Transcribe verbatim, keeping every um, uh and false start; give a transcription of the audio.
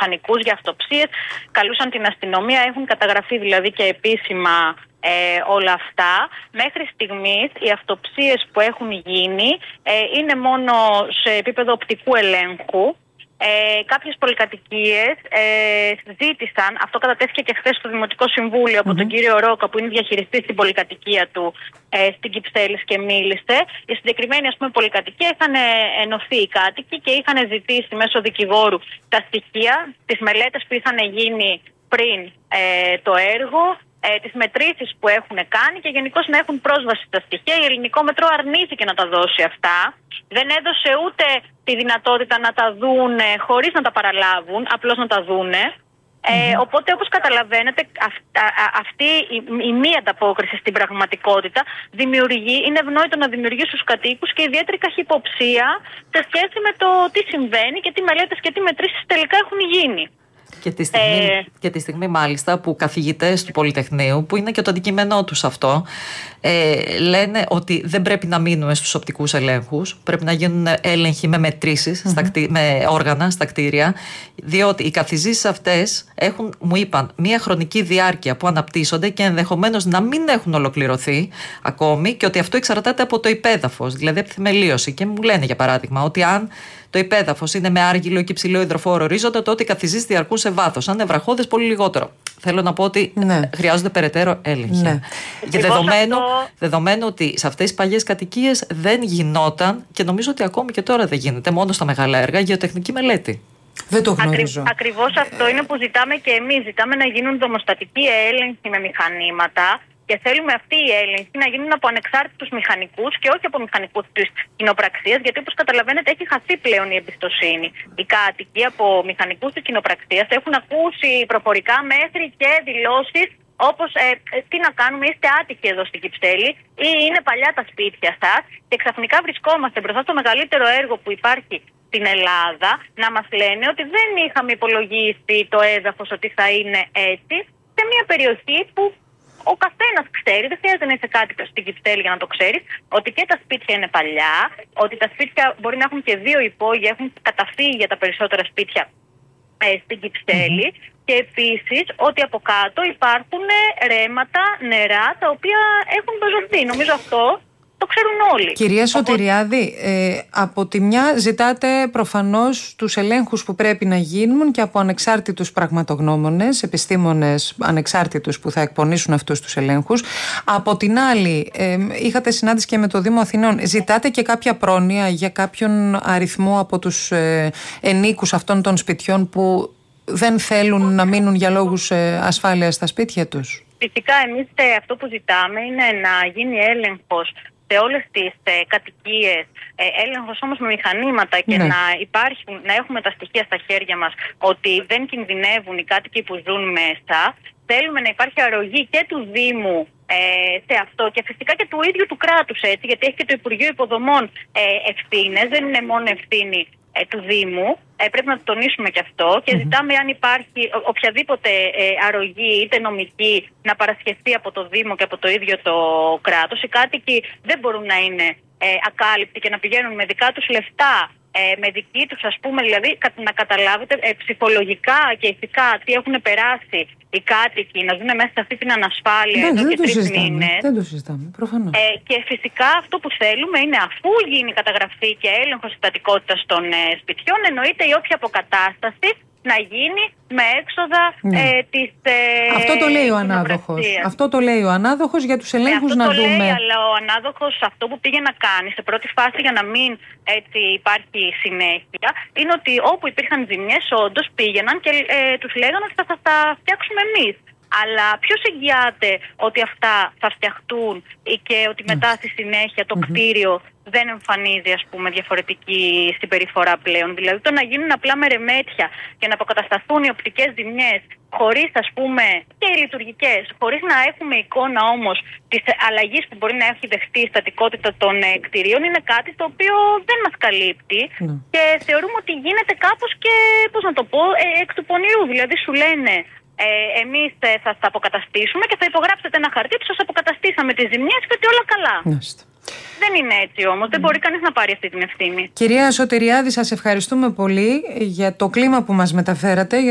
μηχανικούς για αυτοψίες, καλούσαν την αστυνομία, έχουν καταγραφεί δηλαδή και επίσημα ε, όλα αυτά. Μέχρι στιγμής οι αυτοψίες που έχουν γίνει ε, είναι μόνο σε επίπεδο οπτικού ελέγχου. Ε, κάποιες πολυκατοικίες ε, ζήτησαν, αυτό κατατέθηκε και χθες στο Δημοτικό Συμβούλιο από mm-hmm. τον κύριο Ρόκα, που είναι διαχειριστής στην πολυκατοικία του ε, στην Κυψέλης, και μίλησε. Η συγκεκριμένη, ας πούμε, πολυκατοικία είχαν ενωθεί οι κάτοικοι και είχαν ζητήσει μέσω δικηγόρου τα στοιχεία, τις μελέτες που είχαν γίνει πριν ε, το έργο, ε, τις μετρήσεις που έχουν κάνει και γενικώς να έχουν πρόσβαση στα στοιχεία. Η Ελληνικό Μετρό αρνήθηκε να τα δώσει αυτά. Δεν έδωσε ούτε τη δυνατότητα να τα δούνε χωρίς να τα παραλάβουν, απλώς να τα δούνε. Mm-hmm. Ε, οπότε, όπως καταλαβαίνετε, αυ, α, α, αυτή η, η μη ανταπόκριση στην πραγματικότητα δημιουργεί, είναι ευνόητο να δημιουργεί στους κατοίκους και ιδιαίτερη καχυποψία σε σχέση με το τι συμβαίνει και τι μελέτες και τι μετρήσεις τελικά έχουν γίνει. Και τη, στιγμή, ε... και τη στιγμή μάλιστα που καθηγητές του Πολυτεχνείου, που είναι και το αντικείμενό τους αυτό, ε, λένε ότι δεν πρέπει να μείνουμε στους οπτικούς ελέγχους, πρέπει να γίνουν έλεγχοι με μετρήσεις, mm-hmm. στα κτί, με όργανα στα κτίρια, διότι οι καθιζήσεις αυτές έχουν, μου είπαν, μία χρονική διάρκεια που αναπτύσσονται και ενδεχομένως να μην έχουν ολοκληρωθεί ακόμη, και ότι αυτό εξαρτάται από το υπέδαφος, δηλαδή από τη θεμελίωση. Και μου λένε, για παράδειγμα, ότι αν το υπέδαφος είναι με άργυλο και ψηλό υδροφόρο ορίζοντα, τότε οι καθιζήσεις διαρκούν σε βάθος. Αν είναι βραχώδες, πολύ λιγότερο. Θέλω να πω ότι ναι. χρειάζονται περαιτέρω έλεγχοι. Ναι. Και δεδομένου, αυτό... δεδομένου ότι σε αυτές τις παλιές κατοικίες δεν γινόταν, και νομίζω ότι ακόμη και τώρα δεν γίνεται, μόνο στα μεγάλα έργα, γεωτεχνική μελέτη. Δεν το γνωρίζω. Ακρι... Ακριβώς αυτό είναι που ζητάμε και εμείς. Ζητάμε να γίνουν δομοστατικοί έλεγχοι με μηχανήματα. Και θέλουμε αυτοί οι έλεγχοι να γίνουν από ανεξάρτητους μηχανικούς και όχι από μηχανικούς της κοινοπραξίας, γιατί, όπως καταλαβαίνετε, έχει χαθεί πλέον η εμπιστοσύνη. Οι κάτοικοι από μηχανικούς της κοινοπραξίας έχουν ακούσει προφορικά μέχρι και δηλώσεις όπως ε, τι να κάνουμε, είστε άτυχοι εδώ στην Κυψέλη, ή είναι παλιά τα σπίτια σας, και ξαφνικά βρισκόμαστε μπροστά στο μεγαλύτερο έργο που υπάρχει στην Ελλάδα να μας λένε ότι δεν είχαμε υπολογίσει το έδαφος ότι θα είναι έτσι, σε μια περιοχή που ο καθένας ξέρει, δεν χρειάζεται να είσαι κάτοικος στην Κυψέλη για να το ξέρεις, ότι και τα σπίτια είναι παλιά, ότι τα σπίτια μπορεί να έχουν και δύο υπόγεια, έχουν καταφύγει για τα περισσότερα σπίτια ε, στην Κυψέλη, mm-hmm. και επίσης ότι από κάτω υπάρχουν ρέματα, νερά, τα οποία έχουν μπαζωθεί. Νομίζω αυτό το ξέρουν όλοι. Κυρία Σωτηριάδη, ε, από τη μια ζητάτε προφανώς τους ελέγχους που πρέπει να γίνουν και από ανεξάρτητους πραγματογνώμονες, επιστήμονες ανεξάρτητους που θα εκπονήσουν αυτούς τους ελέγχους. Από την άλλη, ε, είχατε συνάντηση και με το Δήμο Αθηνών. Ζητάτε και κάποια πρόνοια για κάποιον αριθμό από τους ε, ενίκους αυτών των σπιτιών που δεν θέλουν να μείνουν για λόγους ε, ασφάλειας στα σπίτια τους? Φυσικά, εμείς ε, αυτό που ζητάμε είναι να γίνει έλεγχος σε όλες τις ε, κατοικίες, ε, έλεγχος όμως με μηχανήματα, και ναι. να υπάρχουν, να έχουμε τα στοιχεία στα χέρια μας ότι δεν κινδυνεύουν οι κάτοικοι που ζουν μέσα. Θέλουμε να υπάρχει αρρωγή και του Δήμου ε, σε αυτό, και φυσικά και του ίδιου του κράτους, έτσι, γιατί έχει και το Υπουργείο Υποδομών ε, ευθύνες, δεν είναι μόνο ευθύνη ε, του Δήμου. Ε, πρέπει να το τονίσουμε και αυτό, και mm-hmm. ζητάμε, αν υπάρχει οποιαδήποτε ε, αρρωγή, είτε νομική, να παρασχεθεί από το Δήμο και από το ίδιο το κράτος. Οι κάτοικοι δεν μπορούν να είναι ε, ακάλυπτοι και να πηγαίνουν με δικά τους λεφτά, ε, με δική τους, ας πούμε, δηλαδή να καταλάβετε ε, ψυχολογικά και ηθικά τι έχουν περάσει οι κάτοικοι, να ζουν μέσα σε αυτή την ανασφάλεια εδώ και τρεις μήνες. Δεν το συζητάμε, προφανώς. Ε, και φυσικά αυτό που θέλουμε είναι, αφού γίνει καταγραφή και έλεγχος συστατικότητας των ε, σπιτιών, εννοείται η όποια αποκατάσταση να γίνει με έξοδα ναι. ε, της ε, Αυτό το λέει ο ανάδοχος. Αυτό το λέει ο ανάδοχος για τους ελέγχους, ε, να το δούμε. Λέει, αλλά ο ανάδοχος αυτό που πήγε να κάνει σε πρώτη φάση, για να μην έτσι υπάρχει συνέχεια, είναι ότι όπου υπήρχαν ζημιές όντως πήγαιναν και ε, τους λέγανε ότι θα, θα, θα φτιάξουμε εμείς. Αλλά ποιος εγγυάται ότι αυτά θα φτιαχτούν και ότι μετά στη συνέχεια το mm-hmm. κτίριο δεν εμφανίζει, ας πούμε, διαφορετική συμπεριφορά πλέον? Δηλαδή το να γίνουν απλά μερεμέτια και να αποκατασταθούν οι οπτικές ζημιές χωρίς, ας πούμε, και οι λειτουργικές, χωρίς να έχουμε εικόνα όμως της αλλαγής που μπορεί να έχει δεχτεί η στατικότητα των ε, κτιρίων, είναι κάτι το οποίο δεν μας καλύπτει mm. και θεωρούμε ότι γίνεται κάπως και, πώς να το πω, ε, εκ του πονηρού. Δηλαδή σου λένε, Ε, εμείς ε, θα τα αποκαταστήσουμε και θα υπογράψετε ένα χαρτί ότι σας αποκαταστήσαμε τις ζημιές και ότι όλα καλά. Μάλιστα. Δεν είναι έτσι όμως, δεν μπορεί κανείς να πάρει αυτή την ευθύνη. Κυρία Σωτηριάδη, σας ευχαριστούμε πολύ για το κλίμα που μας μεταφέρατε.